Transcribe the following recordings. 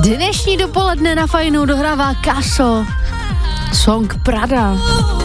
Dnešní dopoledne na Fajnu dohrává Kaso. Song Prada.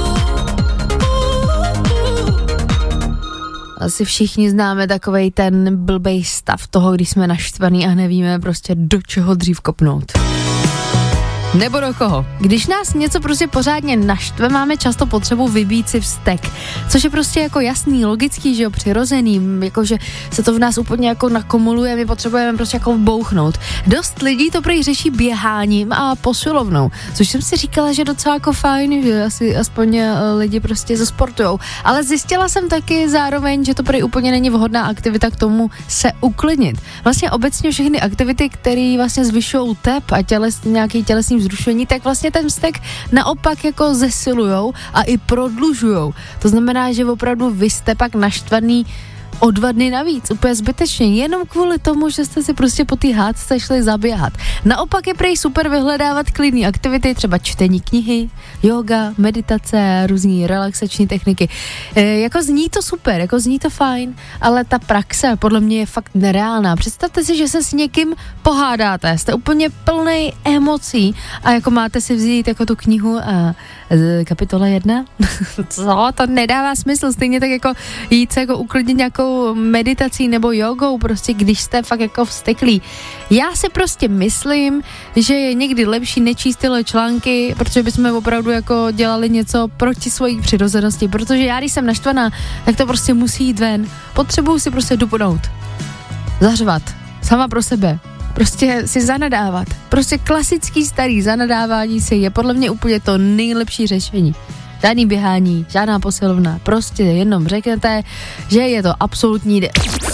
Asi všichni známe takovej ten blbej stav toho, když jsme naštvaný a nevíme prostě do čeho dřív kopnout. Nebo do koho. Když nás něco prostě pořádně naštve, máme často potřebu vybít si vztek. Což je prostě jako jasný, logický, že jo, přirozený, jakože se to v nás úplně jako nakumuluje, my potřebujeme prostě jako bouchnout. Dost lidí to prý řeší běháním a posilovnou, což jsem si říkala, že docela jako fajn, že asi aspoň lidi prostě zasportujou. Ale zjistila jsem taky zároveň, že to prý úplně není vhodná aktivita k tomu se uklidnit. Vlastně obecně všechny aktivity, které vlastně zvyšují tep a nějaký tělesný vzrušení, tak vlastně ten vztek naopak jako zesilujou a i prodlužujou. To znamená, že opravdu vy jste pak naštvaný o 2 dny navíc, úplně zbytečně, jenom kvůli tomu, že jste si prostě po té hádce šli zaběhat. Naopak je prej super vyhledávat klidné aktivity, třeba čtení knihy, yoga, meditace, různý relaxační techniky. Jako zní to super, jako zní to fajn, ale ta praxe podle mě je fakt nereálná. Představte si, že se s někým pohádáte, jste úplně plnej emocí a jako máte si vzít jako tu knihu a kapitola 1. Co? To nedává smysl, stejně tak jako jít se jako uklidnit nějakou meditací nebo jogou, prostě když jste fakt jako vzteklí. Já si prostě myslím, že je někdy lepší nečíst tyhle články, protože bychom opravdu jako dělali něco proti svojí přirozenosti, protože já, když jsem naštvaná, tak to prostě musí jít ven. Potřebuju si prostě dupnout, zařvat, sama pro sebe. Prostě si zanadávat. Prostě klasický starý zanadávání si je podle mě úplně to nejlepší řešení. Žádný běhání, žádná posilovna, prostě jenom řeknete, že je to absolutní